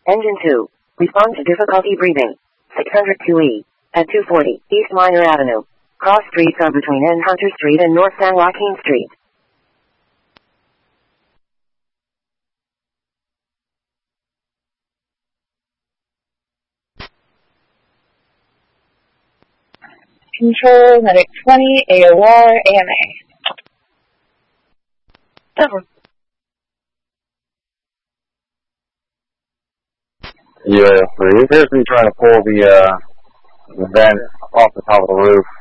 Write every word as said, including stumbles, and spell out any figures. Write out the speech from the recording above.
Engine two. Respond to difficulty breathing. six hundred two E. At two forty, East Minor Avenue. Cross streets are between N. Hunter Street and North San Joaquin Street. Control, Medic twenty, A O R, A M A. Over. Yeah, so here's me trying to pull the, uh, the vent off the top of the roof.